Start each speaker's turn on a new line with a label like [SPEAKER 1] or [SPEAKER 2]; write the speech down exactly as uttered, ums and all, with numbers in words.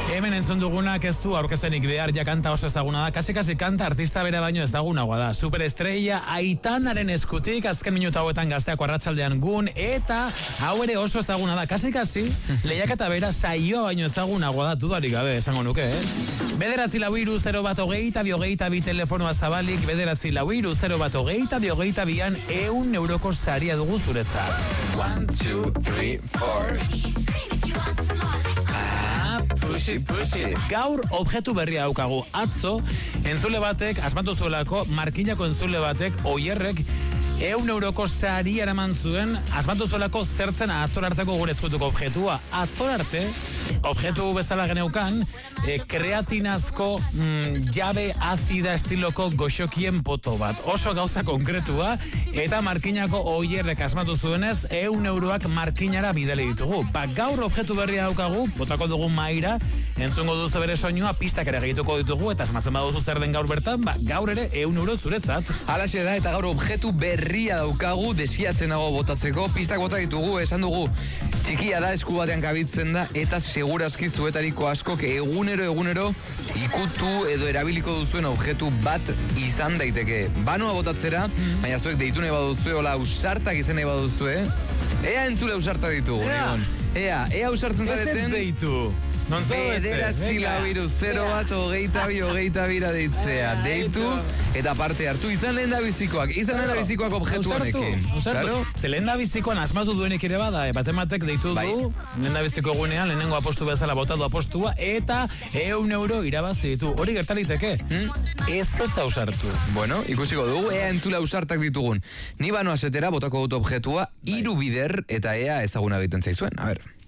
[SPEAKER 1] Hemen entzun dugunak ez du aurkezenik behar, ja kanta oso ezaguna da, kasi-kasi kanta artista bere baino ezagunagoa da. Superestrella Aitanaren eskutik, azken minutu hauetan Gazteako arratsaldean gun, eta hau ere oso ezaguna da, kasi-kasi, lehiaketa bera saioa baino ezagunagoa da, dudarik gabe, esango nuke, eh? Bederatzi lau hiru zero bat hogeita bi hogeita bi telefonoa zabalik, bederatzi lau hiru zero bat hogeita bi hogeita bian eun euroko saria dugu zuretzat. One, two, three, four... Pushi, pushi. Gaur objektu berria daukagu. Atzo, entzule batek, asmatu zuelako, markinako entzule batek, oierrek, eun euroko sari eraman zuen, asmatu zuelako zertzen atzor arteko gure eskutuko objektua. Atzor arte, objektu bezala geneukan, e, kreatinazko mm, jabe azida estiloko goxokien poto bat. Oso gauza konkretua, eta markinako oierrek asmatu zuenez, eun euroak markinara bidale ditugu. Ba, gaur objektu berria daukagu, botako dugu maira, entzungo duzu bere soinua, pistak ere gehituko ditugu, eta asmatzen baduzu zer den gaur bertan, ba, gaur ere eun euro zuretzat.
[SPEAKER 2] Halaxe da, eta gaur objektu berria daukagu, desiatzen dago botatzeko, pistak bota ditugu, esan dugu, txikia da, esku batean kabitzen da, eta segurazki zuetariko askok egunero, egunero, ikutu edo erabiliko duzuen objektu bat izan daiteke. Banoa botatzera, baina zuek deitu nahi baduzue, hola, ausartak izan nahi baduzue, ea entzule ausartak ditugu,
[SPEAKER 1] Ea,
[SPEAKER 2] ea, ea ausartzen zareten,
[SPEAKER 1] ez deitu.
[SPEAKER 2] bederatzi lau hiru zero bat hogeita bi hogeita bira deitzea. Deitu eta parte hartu. Izan lehen da bizikoak. Izan lehen da bizikoak objektu honekin.
[SPEAKER 1] Claro. Ze lehen da bizikoan asmatu duenik ere bada. E, batematek deitu
[SPEAKER 2] bai.
[SPEAKER 1] du. Lehen da biziko egunean, lehenengo apostu bezala botatu apostua. Eta eun euro irabazi ditu. Hori gertaliteke. Hmm? Ez ez ausartu.
[SPEAKER 2] Bueno, ikusiko dugu. Ea entzula ausartak ditugun. Ni banoa setera botako dut objektua. Hiru bider eta ea ezaguna egiten zaizuen. A ber.